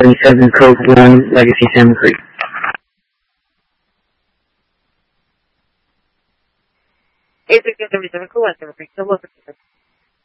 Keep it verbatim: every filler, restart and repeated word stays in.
seven seven Code one, Legacy Salmon Creek. eight six seven seven Code one, Salmon Creek. So, welcome.